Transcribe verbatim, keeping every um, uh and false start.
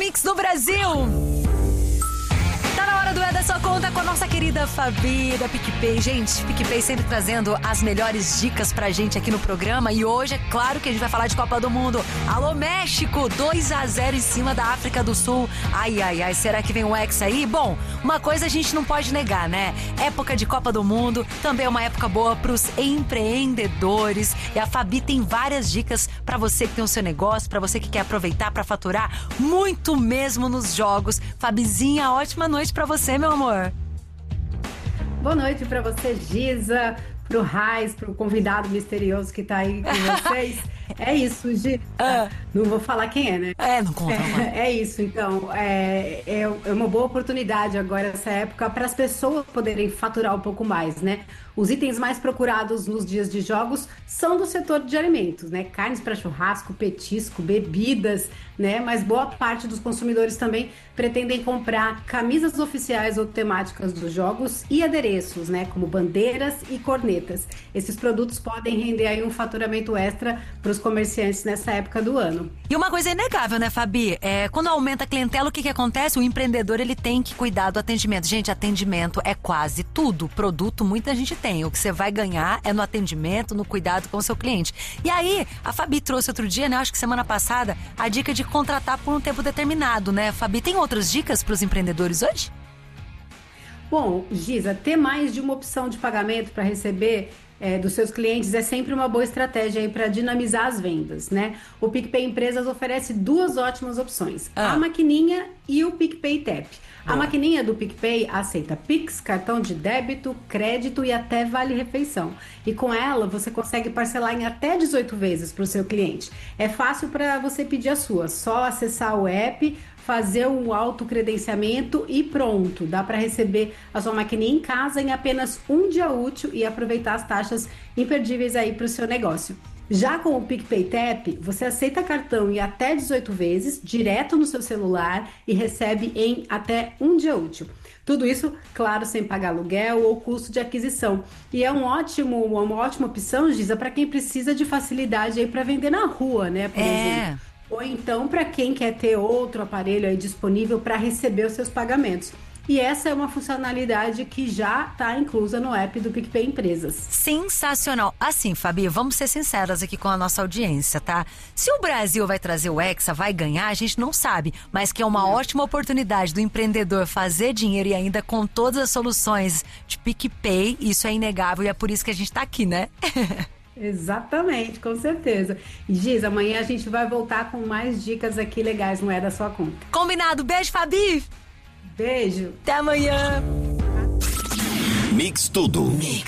Mix do Brasil. Tá na hora do É da Sua Conta com a nossa querida Fabi da PicPay. Gente, PicPay sempre trazendo as melhores dicas pra gente aqui no programa. E hoje é claro que a gente vai falar de Copa do Mundo. Alô, México, dois a zero em cima da África do Sul. Ai, ai, ai, será que vem um Hexa aí? Bom, uma coisa a gente não pode negar, né? Época de Copa do Mundo, também é uma época boa pros empreendedores. E a Fabi tem várias dicas pra você que tem o seu negócio, pra você que quer aproveitar pra faturar muito mesmo nos jogos. Fabizinha, ótima noite pra você, meu amor. Boa noite pra você, Giza, pro Raiz, pro convidado misterioso que tá aí com vocês. É isso, Giza. Ah. Não vou falar quem é, né? É, não conta. É, é isso, então. É, é, é uma boa oportunidade agora, essa época, para as pessoas poderem faturar um pouco mais, né? Os itens mais procurados nos dias de jogos são do setor de alimentos, né? Carnes para churrasco, petisco, bebidas, né? Mas boa parte dos consumidores também pretendem comprar camisas oficiais ou temáticas dos jogos e adereços, né? Como bandeiras e cornetas. Esses produtos podem render aí um faturamento extra para os comerciantes nessa época do ano. E uma coisa inegável, né, Fabi? É, quando aumenta a clientela, o que que acontece? O empreendedor, ele tem que cuidar do atendimento. Gente, atendimento é quase tudo. Produto, muita gente tem. O que você vai ganhar é no atendimento, no cuidado com o seu cliente. E aí, a Fabi trouxe outro dia, né, acho que semana passada, a dica de contratar por um tempo determinado, né? Fabi, tem outras dicas para os empreendedores hoje? Bom, Giza, ter mais de uma opção de pagamento para receber É, dos seus clientes é sempre uma boa estratégia aí para dinamizar as vendas, né? O PicPay Empresas oferece duas ótimas opções, ah. a maquininha e o PicPay Tap. Boa. A maquininha do PicPay aceita Pix, cartão de débito, crédito e até vale-refeição. E com ela você consegue parcelar em até dezoito vezes para o seu cliente. É fácil para você pedir a sua, só acessar o app, fazer um autocredenciamento e pronto. Dá para receber a sua maquininha em casa em apenas um dia útil e aproveitar as taxas imperdíveis aí para o seu negócio. Já com o PicPay Tap, você aceita cartão em até dezoito vezes, direto no seu celular e recebe em até um dia útil. Tudo isso, claro, sem pagar aluguel ou custo de aquisição. E é um ótimo, uma ótima opção, Giza, para quem precisa de facilidade aí para vender na rua, né, por é. exemplo. Ou então para quem quer ter outro aparelho aí disponível para receber os seus pagamentos. E essa é uma funcionalidade que já está inclusa no app do PicPay Empresas. Sensacional. Assim, Fabi, vamos ser sinceras aqui com a nossa audiência, tá? Se o Brasil vai trazer o Hexa, vai ganhar, a gente não sabe. Mas que é uma é. ótima oportunidade do empreendedor fazer dinheiro e ainda com todas as soluções de PicPay, isso é inegável e é por isso que a gente está aqui, né? Exatamente, com certeza. E Giz, amanhã a gente vai voltar com mais dicas aqui legais, não é da sua conta. Combinado. Beijo, Fabi. Beijo. Até amanhã. Mix Tudo. Mix.